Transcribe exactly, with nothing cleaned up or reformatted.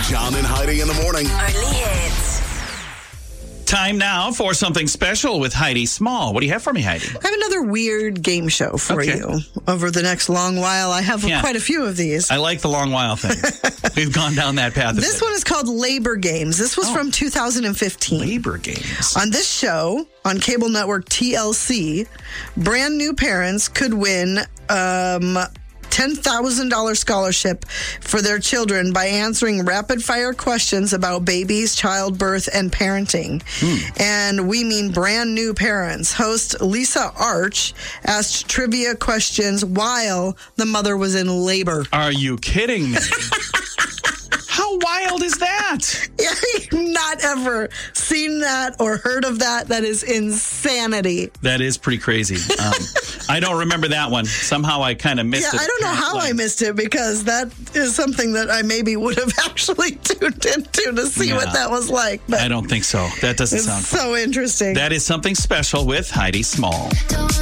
John and Heidi in the morning. Only hits. Time now for something special with Heidi Small. What do you have for me, Heidi? I have another weird game show for Okay. you over the next long while. I have Yeah. quite a few of these. I like the long while thing. We've gone down that path. a This bit. one is called Labor Games. This was Oh. from two thousand fifteen. Labor Games. On this show, on cable network T L C, brand new parents could win um, ten thousand dollars scholarship for their children by answering rapid fire questions about babies, childbirth, and parenting. And we mean brand new parents. Host Lisa Arch asked trivia questions while the mother was in labor. Are you kidding me? How wild is that? Yeah, I've not ever seen that or heard of that. That is insanity. That is pretty crazy. Um, I don't remember that one. Somehow I kind of missed Yeah, it. I don't know how I missed it because that is something that I maybe would have actually tuned into to see Yeah. what that was like. But I don't think so. That doesn't it's sound fun. so interesting. That is something special with Heidi Small.